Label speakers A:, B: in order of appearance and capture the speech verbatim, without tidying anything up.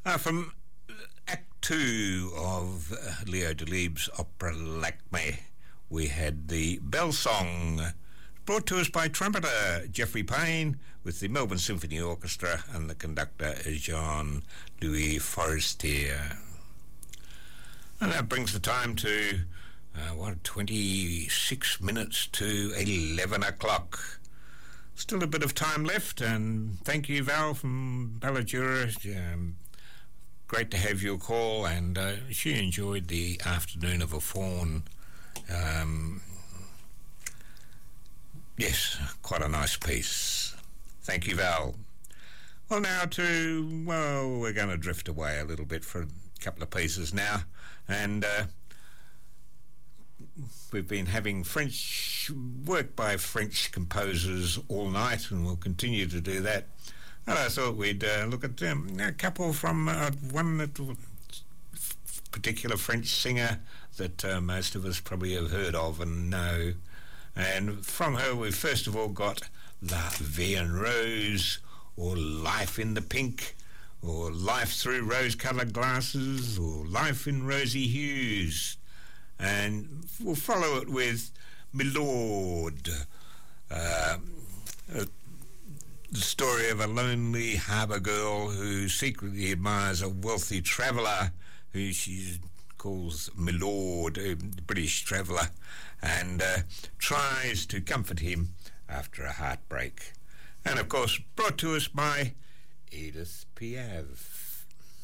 A: Uh, from Act Two of uh, Leo Delibes' opera Lakme, we had the Bell Song, brought to us by trumpeter Geoffrey Payne with the Melbourne Symphony Orchestra and the conductor Jean-Louis Forestier. And that brings the time to, uh, what, twenty-six minutes to eleven o'clock. Still a bit of time left, and thank you, Val, from Ballajura. Um, great to have your call, and uh, she enjoyed the afternoon of a fawn. Um, yes, quite a nice piece. Thank you, Val. Well, now to, well, we're going to drift away a little bit for a couple of pieces now, and uh, we've been having French work by French composers all night, and we'll continue to do that. And I thought we'd uh, look at um, a couple from uh, one that, particular French singer that uh, most of us probably have heard of and know. And from her, we've first of all got La Vie en Rose, or Life in the Pink, or Life Through Rose-Coloured Glasses, or Life in Rosy Hues. And we'll follow it with Milord, uh, uh, the story of a lonely harbour girl who secretly admires a wealthy traveller who she calls Milord, a British traveller, and uh, tries to comfort him after a heartbreak. And of course, brought to us by Edith Piaf.